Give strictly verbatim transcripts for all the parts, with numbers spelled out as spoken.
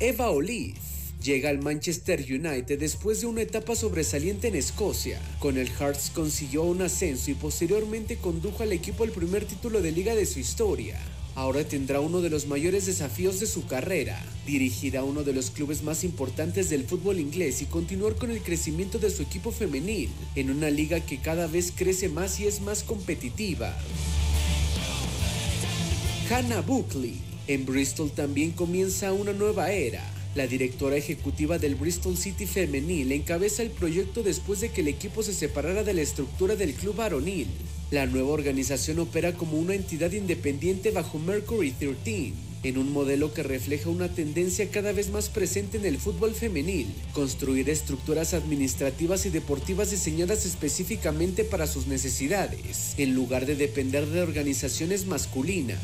Eva Olive llega al Manchester United después de una etapa sobresaliente en Escocia. Con el Hearts consiguió un ascenso y posteriormente condujo al equipo al primer título de liga de su historia. Ahora tendrá uno de los mayores desafíos de su carrera, dirigir a uno de los clubes más importantes del fútbol inglés y continuar con el crecimiento de su equipo femenil, en una liga que cada vez crece más y es más competitiva. Hannah Buckley. En Bristol también comienza una nueva era. La directora ejecutiva del Bristol City Femenil encabeza el proyecto después de que el equipo se separara de la estructura del club varonil. La nueva organización opera como una entidad independiente bajo Mercury trece, en un modelo que refleja una tendencia cada vez más presente en el fútbol femenil: construir estructuras administrativas y deportivas diseñadas específicamente para sus necesidades, en lugar de depender de organizaciones masculinas.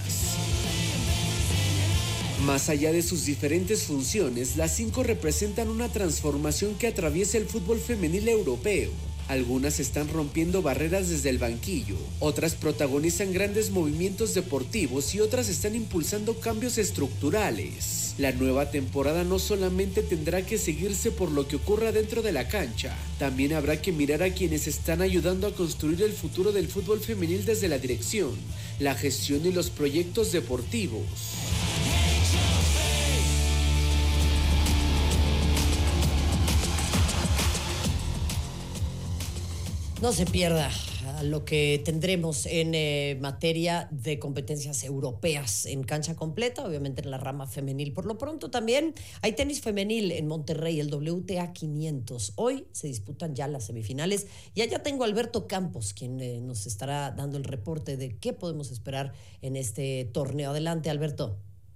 Más allá de sus diferentes funciones, las cinco representan una transformación que atraviesa el fútbol femenil europeo. Algunas están rompiendo barreras desde el banquillo, otras protagonizan grandes movimientos deportivos y otras están impulsando cambios estructurales. La nueva temporada no solamente tendrá que seguirse por lo que ocurra dentro de la cancha, también habrá que mirar a quienes están ayudando a construir el futuro del fútbol femenil desde la dirección, la gestión y los proyectos deportivos. No se pierda lo que tendremos en eh, materia de competencias europeas en cancha completa, obviamente en la rama femenil. Por lo pronto también hay tenis femenil en Monterrey, el W T A quinientos. Hoy se disputan ya las semifinales y allá tengo a Alberto Campos, quien eh, nos estará dando el reporte de qué podemos esperar en este torneo. Adelante, Alberto.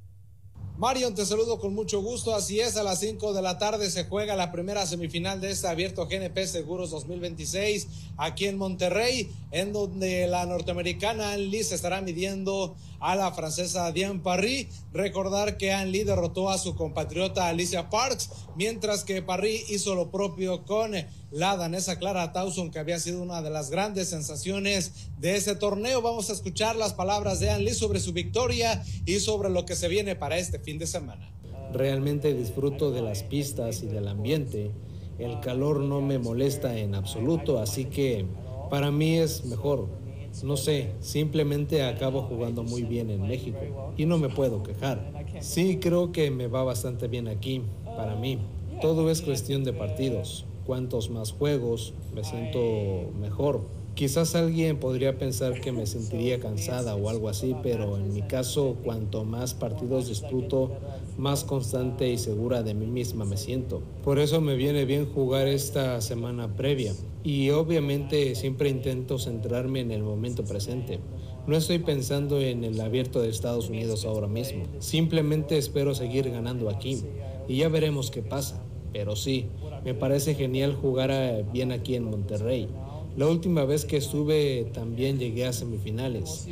Marion, te saludo con mucho gusto. Así es, a las cinco de la tarde se juega la primera semifinal de este Abierto G N P Seguros dos mil veintiséis aquí en Monterrey, en donde la norteamericana Ann Lee se estará midiendo a la francesa Diane Parry. Recordar que Ann Lee derrotó a su compatriota Alicia Parks, mientras que Parry hizo lo propio con la danesa Clara Tauson, que había sido una de las grandes sensaciones de ese torneo. Vamos a escuchar las palabras de Ann Lee sobre su victoria y sobre lo que se viene para este fin de semana. Realmente disfruto de las pistas y del ambiente. El calor no me molesta en absoluto, así que para mí es mejor. No sé, simplemente acabo jugando muy bien en México y no me puedo quejar. Sí, creo que me va bastante bien aquí, para mí. Todo es cuestión de partidos. Cuantos más juegos, me siento mejor. Quizás alguien podría pensar que me sentiría cansada o algo así, pero en mi caso, cuanto más partidos disfruto, más constante y segura de mí misma me siento. Por eso me viene bien jugar esta semana previa. Y obviamente siempre intento centrarme en el momento presente. No estoy pensando en el Abierto de Estados Unidos ahora mismo. Simplemente espero seguir ganando aquí. Y ya veremos qué pasa. Pero sí, me parece genial jugar bien aquí en Monterrey. La última vez que estuve también llegué a semifinales.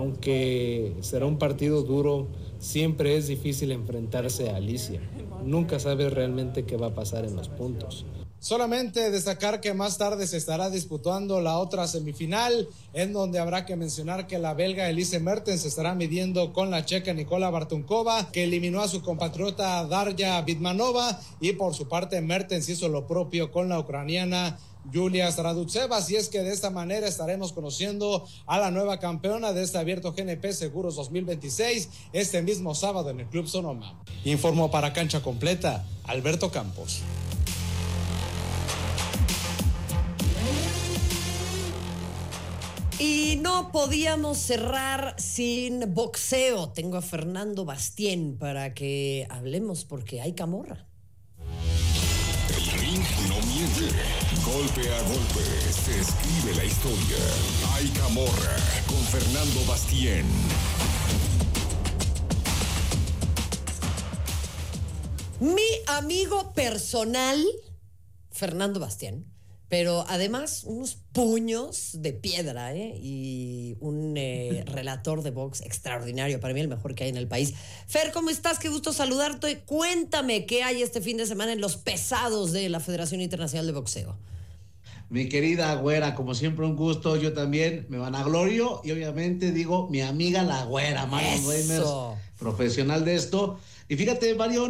Aunque será un partido duro, siempre es difícil enfrentarse a Alicia. Nunca sabes realmente qué va a pasar en los puntos. Solamente destacar que más tarde se estará disputando la otra semifinal, en donde habrá que mencionar que la belga Elise Mertens se estará midiendo con la checa Nikola Bartunkova, que eliminó a su compatriota Darya Vidmanova, y por su parte Mertens hizo lo propio con la ucraniana Yulia Stradutseva. Así es que de esta manera estaremos conociendo a la nueva campeona de este Abierto G N P Seguros dos mil veintiséis este mismo sábado en el Club Sonoma. Informó para Cancha Completa, Alberto Campos. Y no podíamos cerrar sin boxeo. Tengo a Fernando Bastien para que hablemos porque hay camorra. El ring no miente. Golpe a golpe se escribe la historia. Hay camorra con Fernando Bastien. Mi amigo personal, Fernando Bastien, pero además unos puños de piedra, ¿eh? Y un eh, relator de box extraordinario, para mí el mejor que hay en el país. Fer, ¿cómo estás? Qué gusto saludarte. Cuéntame qué hay este fin de semana en los pesados de la Federación Internacional de Boxeo. Mi querida güera, como siempre un gusto, yo también me vanaglorio y obviamente digo mi amiga la güera, Marion Reimers, profesional de esto. Y fíjate, Marion,